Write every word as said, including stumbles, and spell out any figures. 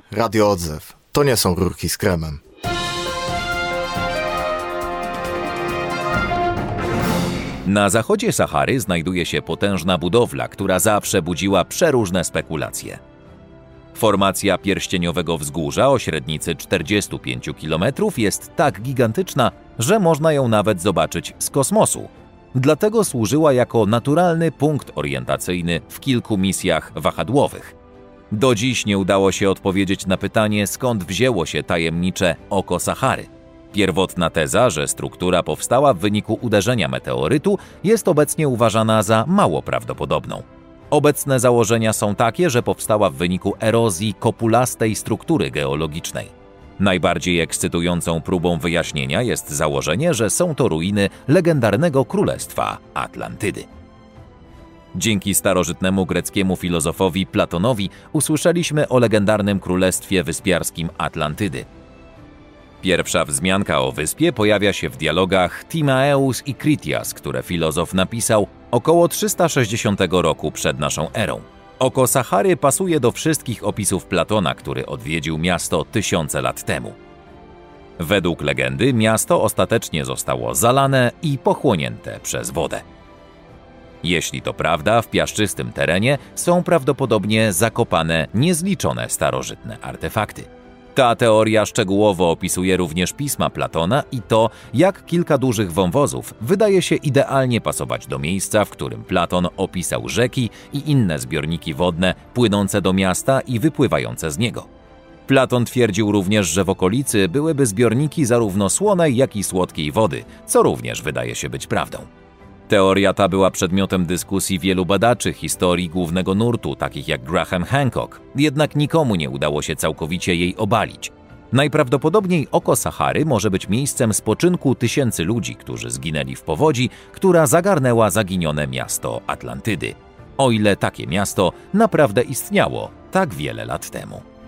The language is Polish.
Radio Odzew. To nie są rurki z kremem. Na zachodzie Sahary znajduje się potężna budowla, która zawsze budziła przeróżne spekulacje. Formacja pierścieniowego wzgórza o średnicy czterdziestu pięciu kilometrów jest tak gigantyczna, że można ją nawet zobaczyć z kosmosu. Dlatego służyła jako naturalny punkt orientacyjny w kilku misjach wahadłowych. Do dziś nie udało się odpowiedzieć na pytanie, skąd wzięło się tajemnicze oko Sahary. Pierwotna teza, że struktura powstała w wyniku uderzenia meteorytu, jest obecnie uważana za mało prawdopodobną. Obecne założenia są takie, że powstała w wyniku erozji kopulastej struktury geologicznej. Najbardziej ekscytującą próbą wyjaśnienia jest założenie, że są to ruiny legendarnego królestwa Atlantydy. Dzięki starożytnemu greckiemu filozofowi Platonowi usłyszeliśmy o legendarnym królestwie wyspiarskim Atlantydy. Pierwsza wzmianka o wyspie pojawia się w dialogach Timaeus i Critias, które filozof napisał około trzysta sześćdziesiątego roku przed naszą erą. Oko Sahary pasuje do wszystkich opisów Platona, który odwiedził miasto tysiące lat temu. Według legendy miasto ostatecznie zostało zalane i pochłonięte przez wodę. Jeśli to prawda, w piaszczystym terenie są prawdopodobnie zakopane niezliczone starożytne artefakty. Ta teoria szczegółowo opisuje również pisma Platona i to, jak kilka dużych wąwozów wydaje się idealnie pasować do miejsca, w którym Platon opisał rzeki i inne zbiorniki wodne płynące do miasta i wypływające z niego. Platon twierdził również, że w okolicy byłyby zbiorniki zarówno słonej, jak i słodkiej wody, co również wydaje się być prawdą. Teoria ta była przedmiotem dyskusji wielu badaczy historii głównego nurtu, takich jak Graham Hancock, jednak nikomu nie udało się całkowicie jej obalić. Najprawdopodobniej oko Sahary może być miejscem spoczynku tysięcy ludzi, którzy zginęli w powodzi, która zagarnęła zaginione miasto Atlantydy. O ile takie miasto naprawdę istniało tak wiele lat temu.